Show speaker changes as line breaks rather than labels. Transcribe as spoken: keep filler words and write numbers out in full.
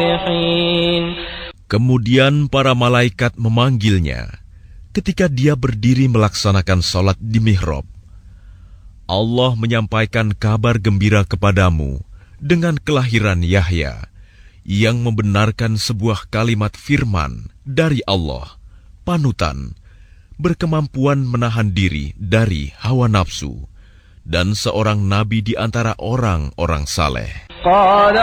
Kemudian para malaikat memanggilnya ketika dia berdiri melaksanakan sholat di mihrab. Allah menyampaikan kabar gembira kepadamu dengan kelahiran Yahya yang membenarkan sebuah kalimat firman dari Allah, panutan, berkemampuan menahan diri dari hawa nafsu, dan seorang nabi di antara orang-orang saleh.